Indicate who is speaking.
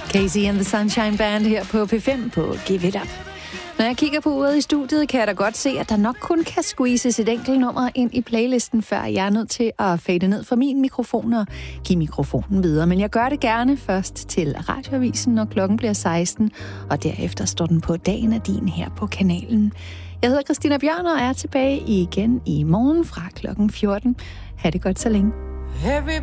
Speaker 1: Casey and the Sunshine Band her på P5 på Give It Up. Når jeg kigger på uret i studiet, kan jeg da godt se, at der nok kun kan squeezes et enkelt nummer ind i playlisten, før jeg er nødt til at fade ned fra min mikrofon og give mikrofonen videre. Men jeg gør det gerne først til Radioavisen, når klokken bliver 16, og derefter står den på Dagen af din her på kanalen. Jeg hedder Christina Bjørn og er tilbage igen i morgen fra klokken 14. Ha' det godt så længe.